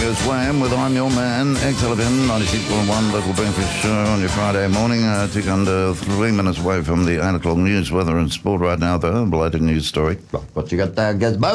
Breakfast Wham with I'm Your Man, XLFM 96.1 local breakfast show on your Friday morning. Tick under 3 minutes away from the 8 o'clock news, weather and sport right now, though. Belated news story. What you got there, Gizmo?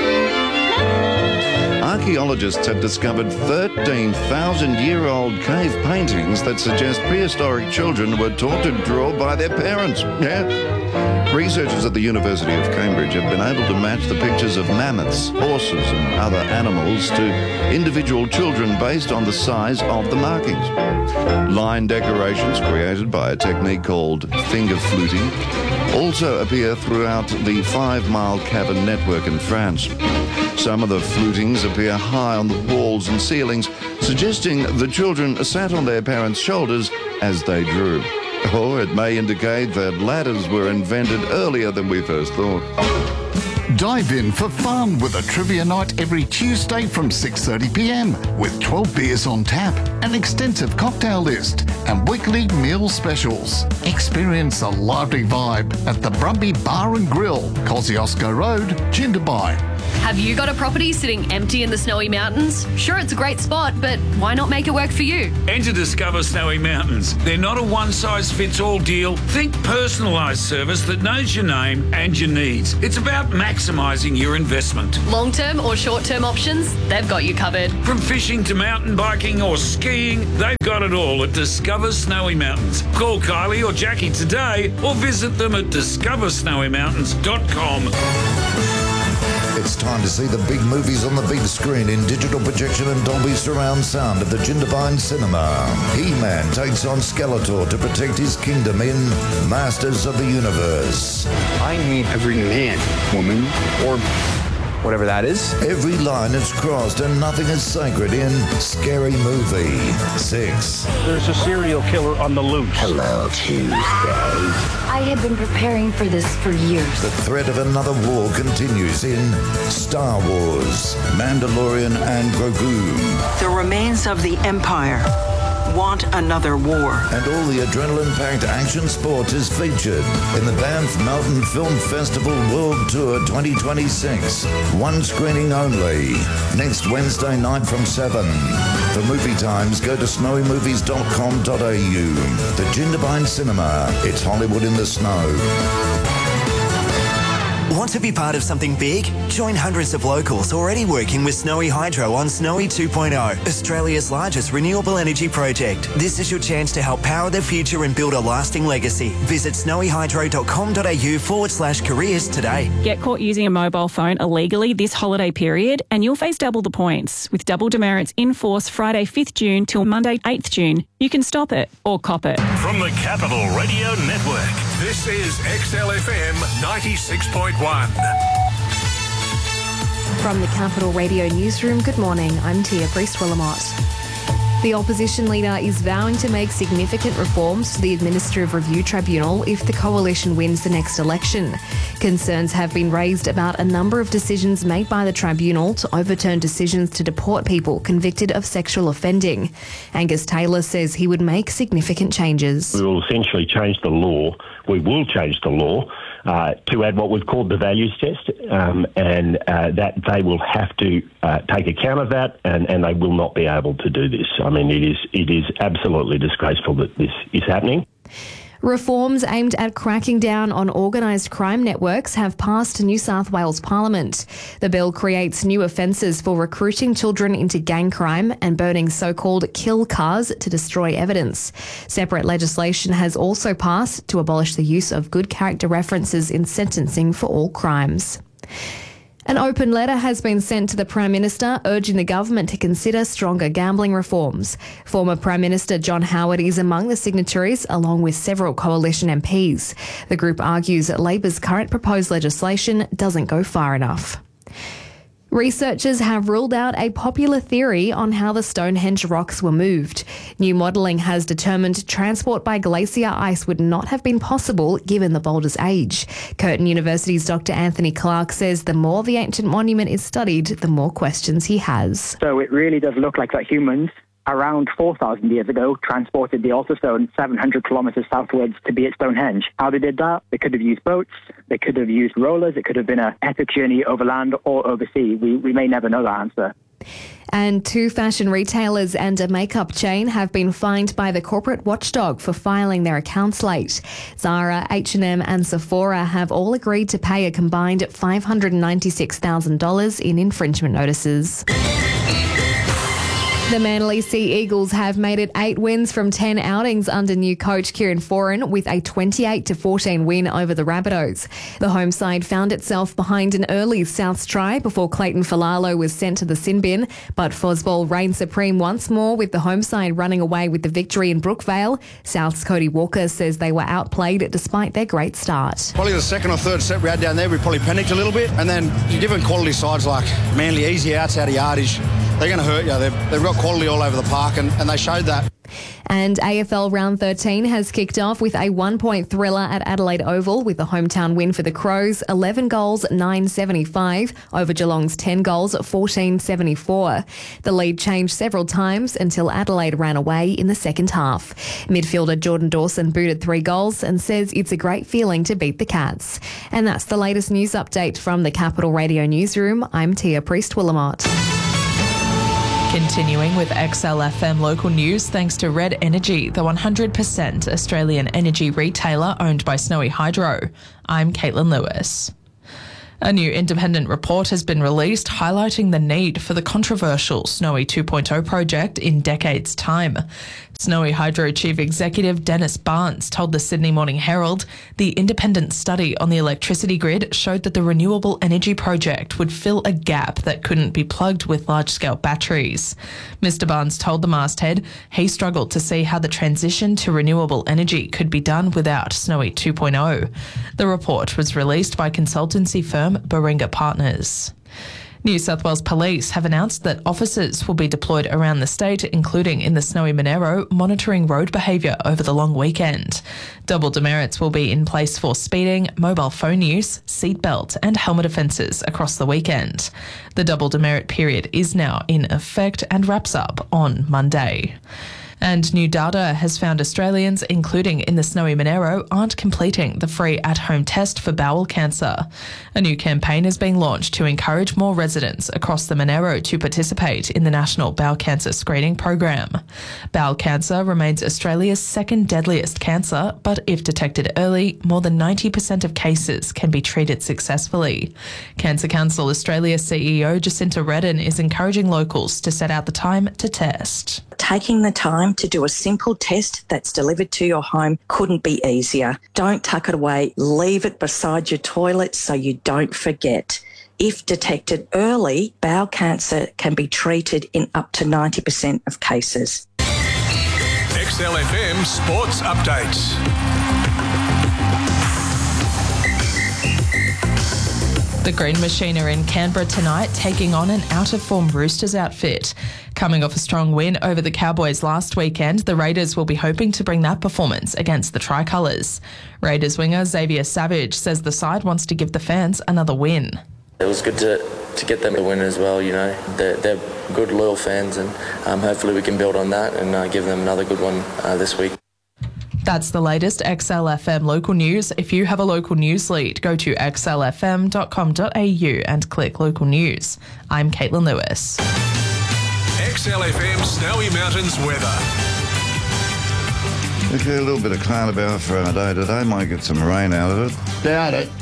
Archaeologists have discovered 13,000-year-old cave paintings that suggest prehistoric children were taught to draw by their parents. Yeah. Researchers at the University of Cambridge have been able to match the pictures of mammoths, horses and other animals to individual children based on the size of the markings. Line decorations created by a technique called finger fluting also appear throughout the 5 Mile Cavern network in France. Some of the flutings appear high on the walls and ceilings, suggesting the children sat on their parents' shoulders as they drew. Or it may indicate that ladders were invented earlier than we first thought. Dive in for fun with a trivia night every Tuesday from 6:30pm with 12 beers on tap, an extensive cocktail list and weekly meal specials. Experience a lively vibe at the Brumby Bar and Grill, Kosciuszko Road, Jindabyne. Have you got a property sitting empty in the Snowy Mountains? Sure, it's a great spot, but why not make it work for you? Enter Discover Snowy Mountains. They're not a one-size-fits-all deal. Think personalised service that knows your name and your needs. It's about maximising your investment. Long-term or short-term options, they've got you covered. From fishing to mountain biking or skiing, they've got it all at Discover Snowy Mountains. Call Kylie or Jackie today or visit them at discoversnowymountains.com. It's time to see the big movies on the big screen in digital projection and Dolby surround sound at the Jindabyne Cinema. He-Man takes on Skeletor to protect his kingdom in Masters of the Universe. I mean every man, woman, or whatever that is. Every line is crossed and nothing is sacred in Scary Movie 6. There's a serial killer on the loose. Hello, Tuesday. I have been preparing for this for years. The threat of another war continues in Star Wars, Mandalorian and Grogu. The remains of the Empire want another war. And all the adrenaline-packed action sport is featured in the Banff Mountain Film Festival World Tour 2026. One screening only. Next Wednesday night from 7. For movie times, go to snowymovies.com.au. The Jindabyne Cinema. It's Hollywood in the snow. Want to be part of something big? Join hundreds of locals already working with Snowy Hydro on Snowy 2.0, Australia's largest renewable energy project. This is your chance to help power the future and build a lasting legacy. Visit snowyhydro.com.au/careers today. Get caught using a mobile phone illegally this holiday period and you'll face double the points. With double demerits in force Friday 5th June till Monday 8th June, you can stop it or cop it. From the Capital Radio Network, this is XLFM 96.1. From the Capital Radio Newsroom, good morning. I'm Tia Priest-Willamot. The opposition leader is vowing to make significant reforms to the Administrative Review Tribunal if the coalition wins the next election. Concerns have been raised about a number of decisions made by the tribunal to overturn decisions to deport people convicted of sexual offending. Angus Taylor says he would make significant changes. We will essentially change the law. We will change the law to add what we've called the values test, and that they will have to take account of that, and they will not be able to do this. I mean, it is absolutely disgraceful that this is happening. Reforms aimed at cracking down on organised crime networks have passed New South Wales Parliament. The bill creates new offences for recruiting children into gang crime and burning so-called kill cars to destroy evidence. Separate legislation has also passed to abolish the use of good character references in sentencing for all crimes. An open letter has been sent to the Prime Minister urging the government to consider stronger gambling reforms. Former Prime Minister John Howard is among the signatories, along with several coalition MPs. The group argues that Labor's current proposed legislation doesn't go far enough. Researchers have ruled out a popular theory on how the Stonehenge rocks were moved. New modelling has determined transport by glacier ice would not have been possible given the boulder's age. Curtin University's Dr. Anthony Clark says the more the ancient monument is studied, the more questions he has. So it really does look like that humans around 4,000 years ago transported the altar stone 700 kilometres southwards to be at Stonehenge. How they did that? They could have used boats, they could have used rollers, it could have been an epic journey over land or over sea. We may never know that answer. And 2 fashion retailers and a makeup chain have been fined by the corporate watchdog for filing their accounts late. Zara, H&M and Sephora have all agreed to pay a combined $596,000 in infringement notices. The Manly Sea Eagles have made it 8 wins from 10 outings under new coach Kieran Foran with a 28-14 win over the Rabbitohs. The home side found itself behind an early Souths try before Clayton Falalo was sent to the sin bin, but Fosball reigned supreme once more with the home side running away with the victory in Brookvale. South's Cody Walker says they were outplayed despite their great start. Probably the second or third set we had down there, we probably panicked a little bit, and then you're given quality sides like Manly, easy outs out of yardage. They're going to hurt you. They've got quality all over the park, and they showed that. And AFL Round 13 has kicked off with a 1-point thriller at Adelaide Oval with a hometown win for the Crows, 11 goals, 9.75, over Geelong's 10 goals, 14.74. The lead changed several times until Adelaide ran away in the second half. Midfielder Jordan Dawson booted 3 goals and says it's a great feeling to beat the Cats. And that's the latest news update from the Capital Radio Newsroom. I'm Tia Priest-Willamot. Continuing with XLFM local news, thanks to Red Energy, the 100% Australian energy retailer owned by Snowy Hydro. I'm Caitlin Lewis. A new independent report has been released highlighting the need for the controversial Snowy 2.0 project in decades' time. Snowy Hydro Chief Executive Dennis Barnes told the Sydney Morning Herald the independent study on the electricity grid showed that the renewable energy project would fill a gap that couldn't be plugged with large-scale batteries. Mr Barnes told the masthead he struggled to see how the transition to renewable energy could be done without Snowy 2.0. The report was released by consultancy firm Baringa Partners. New South Wales Police have announced that officers will be deployed around the state, including in the Snowy Monero, monitoring road behaviour over the long weekend. Double demerits will be in place for speeding, mobile phone use, seatbelt and helmet offences across the weekend. The double demerit period is now in effect and wraps up on Monday. And new data has found Australians, including in the Snowy Monero, aren't completing the free at-home test for bowel cancer. A new campaign is being launched to encourage more residents across the Monero to participate in the National Bowel Cancer Screening Program. Bowel cancer remains Australia's second deadliest cancer, but if detected early, more than 90% of cases can be treated successfully. Cancer Council Australia CEO Jacinta Redden is encouraging locals to set out the time to test. Taking the time to do a simple test that's delivered to your home couldn't be easier. Don't tuck it away. Leave it beside your toilet so you don't forget. If detected early, bowel cancer can be treated in up to 90% of cases. XLFM Sports Updates. The Green Machine are in Canberra tonight, taking on an out-of-form Roosters outfit. Coming off a strong win over the Cowboys last weekend, the Raiders will be hoping to bring that performance against the Tricolours. Raiders winger Xavier Savage says the side wants to give the fans another win. It was good to get them a win as well, you know. They're good, loyal fans, and hopefully we can build on that and give them another good one this week. That's the latest XLFM local news. If you have a local news lead, go to xlfm.com.au and click local news. I'm Caitlin Lewis. XLFM Snowy Mountains weather. Okay, a little bit of cloud about for our day today. Might get some rain out of it. Doubt it.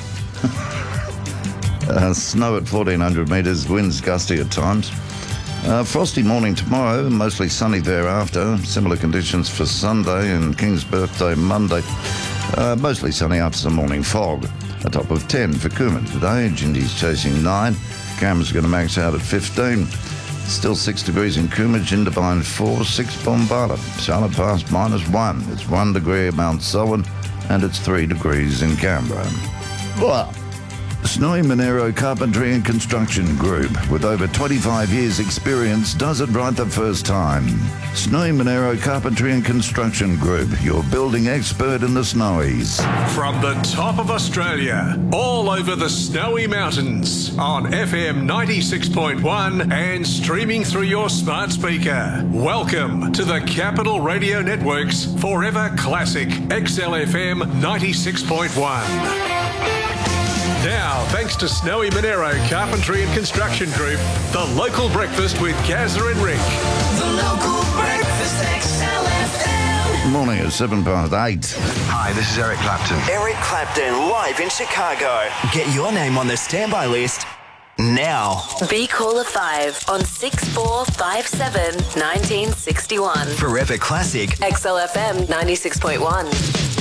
Snow at 1,400 metres, winds gusty at times. Frosty morning tomorrow, mostly sunny thereafter. Similar conditions for Sunday and King's birthday Monday. Mostly sunny after some morning fog. A top of 10 for Coomera today. Jindy's chasing 9. Canberra's going to max out at 15. Still 6 degrees in Coomera, Jindabyne 4, 6 Bombarda. Charlotte Pass -1. It's 1 degree at Mount Selwyn and it's 3 degrees in Canberra. Wow. Snowy Monero Carpentry and Construction Group, with over 25 years' experience, does it right the first time. Snowy Monero Carpentry and Construction Group, your building expert in the Snowies. From the top of Australia, all over the Snowy Mountains, on FM 96.1 and streaming through your smart speaker. Welcome to the Capital Radio Network's Forever Classic XLFM 96.1. Now, thanks to Snowy Monero Carpentry and Construction Group, the local breakfast with Gazza and Rick. The local breakfast XLFM. Morning at 8:07. Hi, this is Eric Clapton. Eric Clapton live in Chicago. Get your name on the standby list now. Be Caller 5 on 6457 1961. Forever Classic. XLFM 96.1.